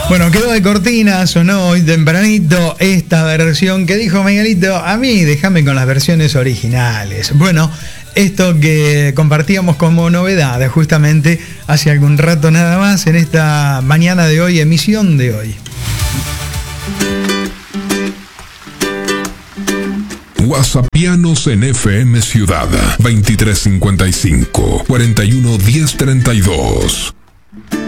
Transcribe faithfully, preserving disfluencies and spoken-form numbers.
Bueno, quedó de cortina, sonó hoy tempranito esta versión que dijo Miguelito, a mí déjame con las versiones originales. Bueno, esto que compartíamos como novedad justamente hace algún rato nada más en esta mañana de hoy, emisión de hoy. WhatsAppianos en F M Ciudad veintitrés cincuenta y cinco, cuarenta y uno, diez treinta y dos.